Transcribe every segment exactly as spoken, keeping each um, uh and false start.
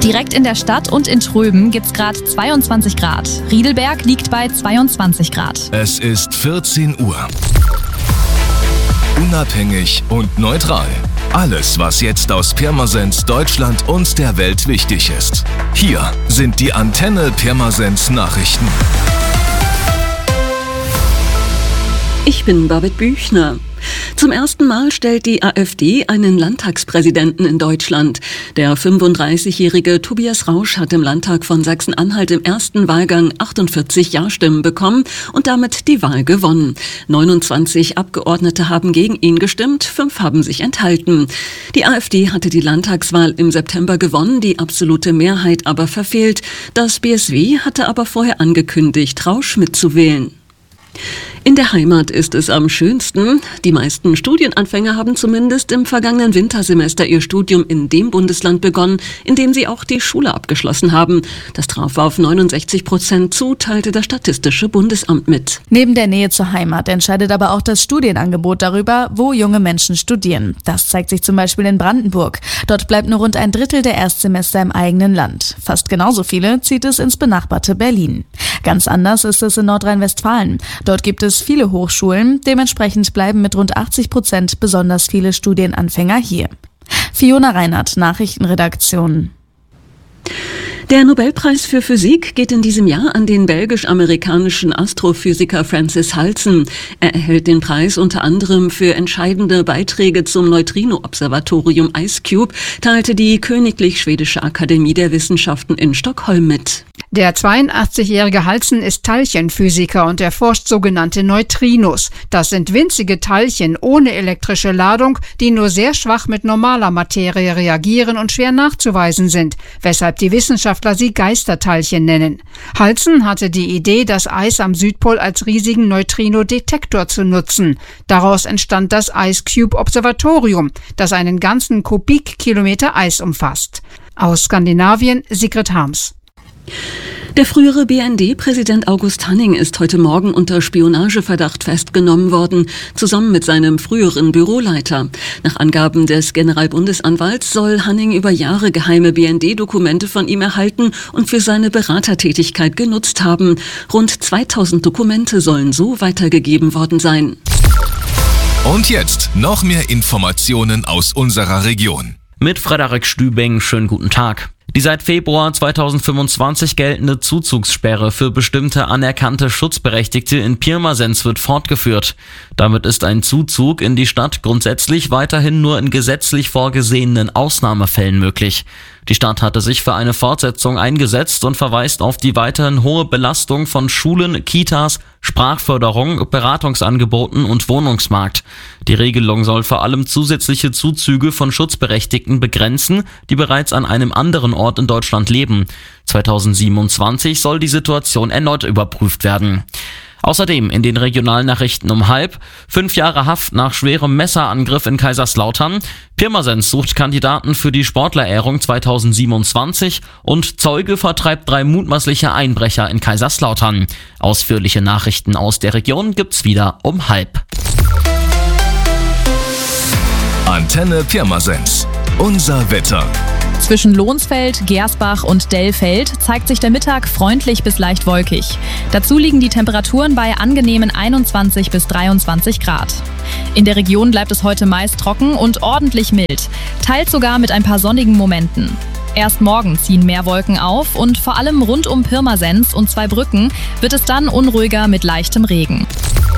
Direkt in der Stadt und in Tröben gibt's gerade zweiundzwanzig Grad. Riedelberg liegt bei zweiundzwanzig Grad. Es ist vierzehn Uhr. Unabhängig und neutral. Alles, was jetzt aus Pirmasens, Deutschland und der Welt wichtig ist. Hier sind die Antenne Pirmasens Nachrichten. Ich bin Babette Büchner. Zum ersten Mal stellt die AfD einen Landtagspräsidenten in Deutschland. Der fünfunddreißigjährige Tobias Rausch hat im Landtag von Sachsen-Anhalt im ersten Wahlgang achtundvierzig Ja-Stimmen bekommen und damit die Wahl gewonnen. neunundzwanzig Abgeordnete haben gegen ihn gestimmt, fünf haben sich enthalten. Die AfD hatte die Landtagswahl im September gewonnen, die absolute Mehrheit aber verfehlt. Das B S W hatte aber vorher angekündigt, Rausch mitzuwählen. In der Heimat ist es am schönsten. Die meisten Studienanfänger haben zumindest im vergangenen Wintersemester ihr Studium in dem Bundesland begonnen, in dem sie auch die Schule abgeschlossen haben. Das traf auf neunundsechzig Prozent zu, teilte das Statistische Bundesamt mit. Neben der Nähe zur Heimat entscheidet aber auch das Studienangebot darüber, wo junge Menschen studieren. Das zeigt sich zum Beispiel in Brandenburg. Dort bleibt nur rund ein Drittel der Erstsemester im eigenen Land. Fast genauso viele zieht es ins benachbarte Berlin. Ganz anders ist es in Nordrhein-Westfalen. Dort gibt es viele Hochschulen, dementsprechend bleiben mit rund achtzig Prozent besonders viele Studienanfänger hier. Fiona Reinhardt, Nachrichtenredaktion. Der Nobelpreis für Physik geht in diesem Jahr an den belgisch-amerikanischen Astrophysiker Francis Halsen. Er erhält den Preis unter anderem für entscheidende Beiträge zum Neutrino-Observatorium IceCube, teilte die Königlich Schwedische Akademie der Wissenschaften in Stockholm mit. Der zweiundachtzigjährige Halsen ist Teilchenphysiker und erforscht sogenannte Neutrinos. Das sind winzige Teilchen ohne elektrische Ladung, die nur sehr schwach mit normaler Materie reagieren und schwer nachzuweisen sind, weshalb die Wissenschaftler sie Geisterteilchen nennen. Halsen hatte die Idee, das Eis am Südpol als riesigen Neutrino-Detektor zu nutzen. Daraus entstand das IceCube-Observatorium, das einen ganzen Kubikkilometer Eis umfasst. Aus Skandinavien, Sigrid Harms. Der frühere B N D-Präsident August Hanning ist heute Morgen unter Spionageverdacht festgenommen worden, zusammen mit seinem früheren Büroleiter. Nach Angaben des Generalbundesanwalts soll Hanning über Jahre geheime B N D-Dokumente von ihm erhalten und für seine Beratertätigkeit genutzt haben. Rund zweitausend Dokumente sollen so weitergegeben worden sein. Und jetzt noch mehr Informationen aus unserer Region. Mit Frederik Stübing, schönen guten Tag. Die seit Februar zweitausendfünfundzwanzig geltende Zuzugssperre für bestimmte anerkannte Schutzberechtigte in Pirmasens wird fortgeführt. Damit ist ein Zuzug in die Stadt grundsätzlich weiterhin nur in gesetzlich vorgesehenen Ausnahmefällen möglich. Die Stadt hatte sich für eine Fortsetzung eingesetzt und verweist auf die weiterhin hohe Belastung von Schulen, Kitas, Sprachförderung, Beratungsangeboten und Wohnungsmarkt. Die Regelung soll vor allem zusätzliche Zuzüge von Schutzberechtigten begrenzen, die bereits an einem anderen Ort in Deutschland leben. zweitausendsiebenundzwanzig soll die Situation erneut überprüft werden. Außerdem in den Regionalnachrichten um halb, fünf Jahre Haft nach schwerem Messerangriff in Kaiserslautern, Pirmasens sucht Kandidaten für die Sportlerehrung zweitausendsiebenundzwanzig und Zeuge vertreibt drei mutmaßliche Einbrecher in Kaiserslautern. Ausführliche Nachrichten aus der Region gibt's wieder um halb. Antenne Pirmasens. Unser Wetter. Zwischen Lohnsfeld, Gersbach und Dellfeld zeigt sich der Mittag freundlich bis leicht wolkig. Dazu liegen die Temperaturen bei angenehmen einundzwanzig bis dreiundzwanzig Grad. In der Region bleibt es heute meist trocken und ordentlich mild, teils sogar mit ein paar sonnigen Momenten. Erst morgen ziehen mehr Wolken auf und vor allem rund um Pirmasens und Zweibrücken wird es dann unruhiger mit leichtem Regen.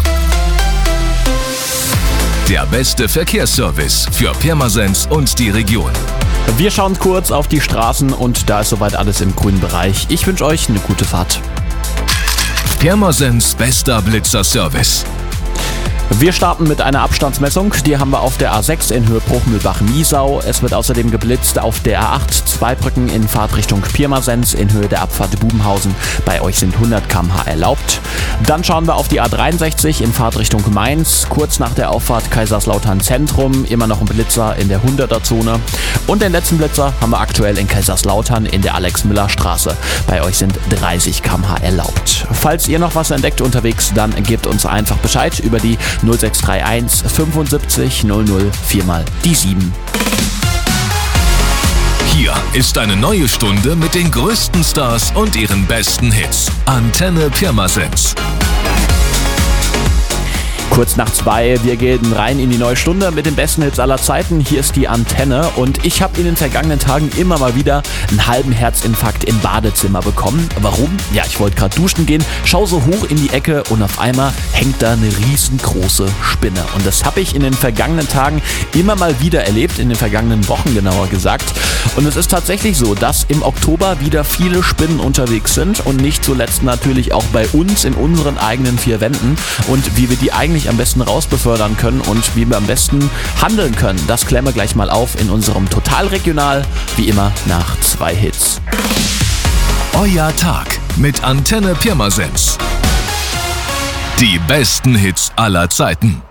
Der beste Verkehrsservice für Pirmasens und die Region. Wir schauen kurz auf die Straßen und da ist soweit alles im grünen Bereich. Ich wünsche euch eine gute Fahrt. Pirmasens bester Blitzerservice. Wir starten mit einer Abstandsmessung. Die haben wir auf der A sechs in Höhe Bruchmühlbach-Miesau. Es wird außerdem geblitzt auf der A acht Zweibrücken in Fahrtrichtung Pirmasens in Höhe der Abfahrt Bubenhausen. Bei euch sind hundert Kilometer pro Stunde erlaubt. Dann schauen wir auf die A dreiundsechzig in Fahrtrichtung Mainz. Kurz nach der Auffahrt Kaiserslautern Zentrum. Immer noch ein Blitzer in der hunderter-Zone. Und den letzten Blitzer haben wir aktuell in Kaiserslautern in der Alex-Müller-Straße. Bei euch sind dreißig Kilometer pro Stunde erlaubt. Falls ihr noch was entdeckt unterwegs, dann gebt uns einfach Bescheid über die null sechs drei eins fünfundsiebzig null null vier mal die sieben. Hier Hier ist eine neue Stunde mit den größten Stars und ihren besten Hits. Antenne Pirmasens. Kurz nach zwei, wir gehen rein in die neue Stunde mit den besten Hits aller Zeiten. Hier ist die Antenne und ich habe in den vergangenen Tagen immer mal wieder einen halben Herzinfarkt im Badezimmer bekommen. Warum? Ja, ich wollte gerade duschen gehen, schau so hoch in die Ecke und auf einmal hängt da eine riesengroße Spinne. Und das habe ich in den vergangenen Tagen immer mal wieder erlebt, in den vergangenen Wochen genauer gesagt. Und es ist tatsächlich so, dass im Oktober wieder viele Spinnen unterwegs sind und nicht zuletzt natürlich auch bei uns in unseren eigenen vier Wänden. Und wie wir die eigentlich am besten rausbefördern können und wie wir am besten handeln können, das klären wir gleich mal auf in unserem Totalregional, wie immer nach zwei Hits. Euer Tag mit Antenne Pirmasens. Die besten Hits aller Zeiten.